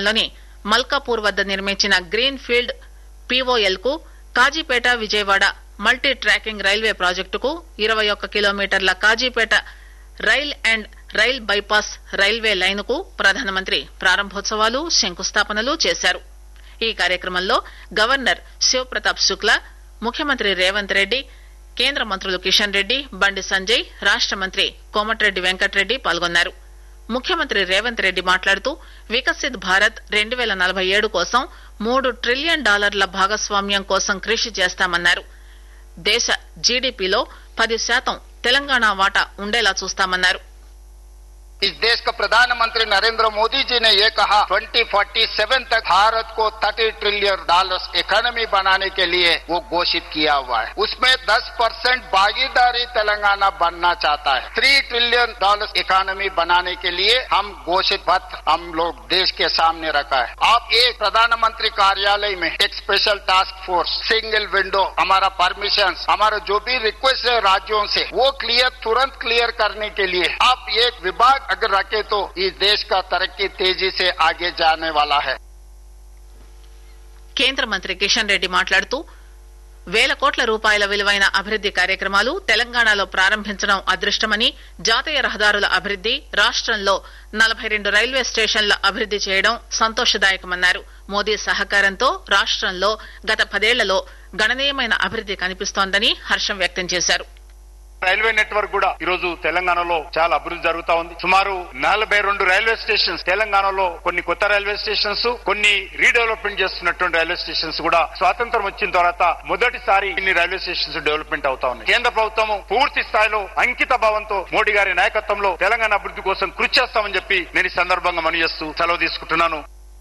ఆంధ్రప్రదేశ్లోని మల్కాపూర్ వద్ద నిర్మించిన గ్రీన్ ఫీల్డ్ పీఓఎల్ కు Kazipet Vijayawada multi tracking railway ప్రాజెక్టుకు 21 కిలోమీటర్ల Kazipet rail and rail bypass railway line కు ప్రధానమంత్రి ప్రారంభోత్సవాలు శంకుస్థాపనలు చేశారు. ఈ కార్యక్రమంలో గవర్నర్ శివప్రతాప్ శుక్లా, ముఖ్యమంత్రి రేవంత్ రెడ్డి, కేంద్ర మంత్రులు కిషన్ రెడ్డి, బండి సంజయ్, రాష్ట మంత్రి కోమటిరెడ్డి వెంకటరెడ్డి పాల్గొన్నారు. ముఖ్యమంత్రి రేవంత్ రెడ్డి మాట్లాడుతూ వికసిత్ భారత్ 2047 కోసం $3 ట్రిలియన్ భాగస్వామ్యం కోసం కృషి చేస్తామన్నారు. దేశ జీడీపీలో 10% తెలంగాణ వాటా ఉండేలా చూస్తామన్నారు. इस देश का प्रधानमंत्री नरेंद्र मोदी जी ने ये कहा 2047 तक भारत को $30 ट्रिलियन इकोनॉमी बनाने के लिए वो घोषित किया हुआ है. उसमें 10% भागीदारी तेलंगाना बनना चाहता है. $3 ट्रिलियन इकोनॉमी बनाने के लिए हम घोषित पत्र हम लोग देश के सामने रखा है. आप एक प्रधानमंत्री कार्यालय में एक special task force, single window, हमारा परमिशन, हमारा जो भी रिक्वेस्ट है राज्यों से वो तुरंत क्लियर करने के लिए आप एक विभाग अगर रखे तो इस देश का तरक्की तेजी से आगे जाने वाला है. కేంద్ర మంత్రి కిషన్ రెడ్డి మాట్లాడుతూ వేల కోట్ల రూపాయల విలువైన అభివృద్ది కార్యక్రమాలు తెలంగాణలో ప్రారంభించడం అదృష్టమని, జాతీయ రహదారుల అభివృద్ది, రాష్టంలో 42 రైల్వే స్టేషన్ల అభివృద్ది చేయడం సంతోషదాయకమన్నారు. మోదీ సహకారంతో రాష్టంలో గత 10 ఏళ్లలో గణనీయమైన అభివృద్ది కనిపిస్తోందని హర్షం వ్యక్తం చేశారు. రైల్వే నెట్వర్క్ కూడా ఈ రోజు తెలంగాణలో చాలా అభివృద్ధి జరుగుతా ఉంది. సుమారు 42 రైల్వే స్టేషన్స్ తెలంగాణలో, కొన్ని కొత్త రైల్వే స్టేషన్స్, కొన్ని రీడెవలప్మెంట్ చేస్తున్నటువంటి రైల్వే స్టేషన్స్ కూడా స్వాతంత్రం వచ్చిన తర్వాత మొదటిసారి ఇన్ని రైల్వే స్టేషన్స్ డెవలప్మెంట్ అవుతా ఉన్నాయి. కేంద్ర ప్రభుత్వం పూర్తి స్థాయిలో అంకిత భావంతో మోడీ గారి నాయకత్వంలో తెలంగాణ అభివృద్ధి కోసం కృషి చేస్తామని చెప్పి నేను ఈ సందర్భంగా మనవి చేస్తూ సెలవు తీసుకుంటున్నాను.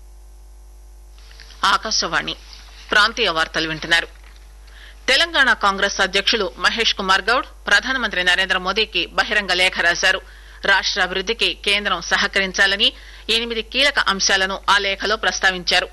ఆకాశవాణి ప్రాంతీయ వార్తలు వింటున్నారు. తెలంగాణ కాంగ్రెస్ అధ్యకులు మహేష్ కుమార్ గౌడ్ ప్రధానమంత్రి నరేంద్ర మోదీకి బహిరంగ లేఖ రాశారు. రాష్ట అభివృద్దికి కేంద్రం సహకరించాలని 8 కీలక అంశాలను ఆ లేఖలో ప్రస్తావించారు.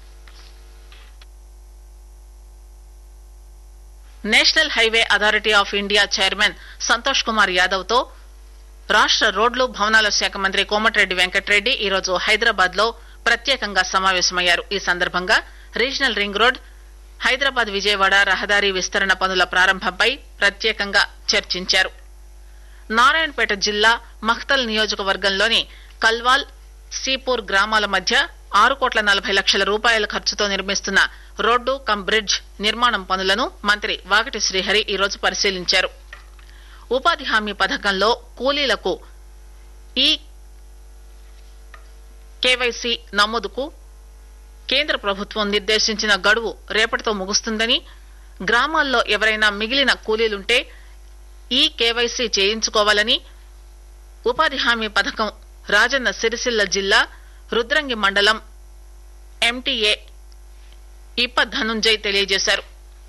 National highway authority of India chairman Santosh Kumar Yadav తో రాష్ట రోడ్లు భవనాల శాఖ మంత్రి కోమటిరెడ్డి వెంకటరెడ్డి ఈరోజు హైదరాబాద్ లో ప్రత్యేకంగా సమావేశమయ్యారు. ఈ సందర్భంగా regional ring road, Hyderabad Vijayawada రహదారి విస్తరణ పనుల ప్రారంభంపై ప్రత్యేకంగా చర్చించారు. నారాయణపేట జిల్లా మఖ్తల్ నియోజకవర్గంలోని కల్వాల్, సీపూర్ గ్రామాల మధ్య 6,40,00,000 రూపాయల ఖర్చుతో నిర్మిస్తున్న రోడ్డు కమ్ బ్రిడ్జ్ నిర్మాణం పనులను మంత్రి వాకటి శ్రీహరి ఈరోజు పరిశీలించారు. ఉపాధి హామీ పథకంలో కూలీలకు ఈ కేవైసీ నమోదుకు కేంద్ర ప్రభుత్వం నిర్దేశించిన గడువు రేపటితో ముగుస్తుందని, గ్రామాల్లో ఎవరైనా మిగిలిన కూలీలుంటే ఈ కేవైసీ చేయించుకోవాలని ఉపాధి హామీ పథకం రాజన్న సిరిసిల్ల జిల్లా రుద్రంగి మండలం ఎంటీఏ ఇప్ప ధనుంజయ్ తెలియజేశారు.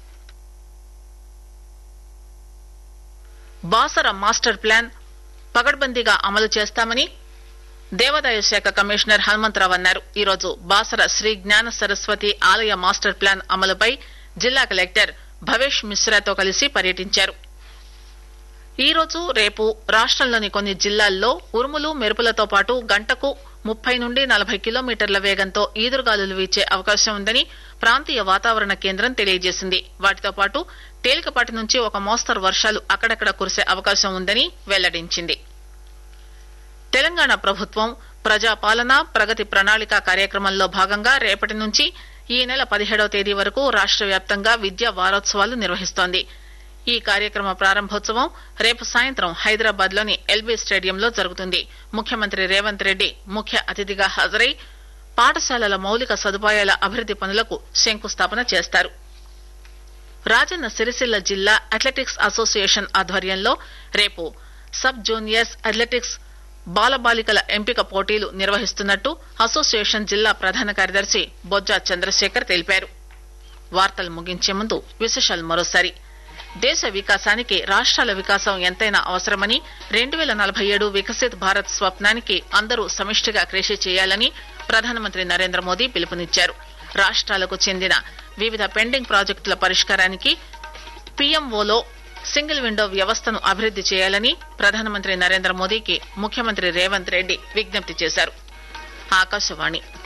బాసర మాస్టర్ ప్లాన్ పకడ్బందీగా అమలు చేస్తామని దేవాదాయ శాఖ కమిషనర్ హనుమంతరావు అన్నారు. ఈరోజు బాసర శ్రీ జ్ఞాన సరస్వతి ఆలయ మాస్టర్ ప్లాన్ అమలుపై జిల్లా కలెక్టర్ భవేష్ మిశ్రాతో కలిసి పర్యటించారు. ఈరోజు రేపు రాష్టంలోని కొన్ని జిల్లాల్లో ఉరుములు మెరుపులతో పాటు గంటకు 30 నుండి 40 కిలోమీటర్ల వేగంతో ఈదురుగాలులు వీచే అవకాశం ఉందని ప్రాంతీయ వాతావరణ కేంద్రం తెలియజేసింది. వాటితో పాటు తేలికపాటి నుంచి ఒక మోస్తరు వర్షాలు అక్కడక్కడ కురిసే అవకాశం ఉందని వెల్లడించింది. తెలంగాణ ప్రభుత్వం ప్రజాపాలన ప్రగతి ప్రణాళిక కార్యక్రమంలో భాగంగా రేపటి నుంచి ఈ నెల 17వ తేదీ వరకు రాష్ట వ్యాప్తంగా విద్యా వారోత్సవాలు నిర్వహిస్తోంది. ఈ కార్యక్రమ ప్రారంభోత్సవం రేపు సాయంత్రం హైదరాబాద్ లోని ఎల్బీ స్టేడియంలో జరుగుతుంది. ముఖ్యమంత్రి రేవంత్ రెడ్డి ముఖ్య అతిథిగా హాజరై పాఠశాలల మౌలిక సదుపాయాల అభివృద్ది పనులకు శంకుస్థాపన చేస్తారు. రాజన్న సిరిసిల్ల జిల్లా అథ్లెటిక్స్ అసోసియేషన్ ఆధ్వర్యంలో రేపు సబ్ జూనియర్స్ అథ్లెటిక్స్ బాలబాలికల ఎంపిక పోటీలు నిర్వహిస్తున్నట్టు అసోసియేషన్ జిల్లా ప్రధాన కార్యదర్శి బొజ్జా చంద్రశేఖర్ తెలిపారు. వార్తలు ముగించే ముందు విశేషాలు మరోసారి. దేశ వికాసానికి రాష్ట్రాల వికాసం ఎంతైనా అవసరమని, 2047 వికసిత్ భారత్ స్వప్నానికి అందరూ సమిష్టిగా కృషి చేయాలని ప్రధానమంత్రి నరేంద్ర మోదీ పిలుపునిచ్చారు. రాష్ట్రాలకు చెందిన వివిధ పెండింగ్ ప్రాజెక్టుల పరిష్కారానికి పీఎంఓలో సింగిల్ విండో వ్యవస్థను అభివృద్ది చేయాలని ప్రధానమంత్రి నరేంద్ర మోదీకి ముఖ్యమంత్రి రేవంత్ రెడ్డి విజ్ఞప్తి చేశారు. ఆకాశవాణి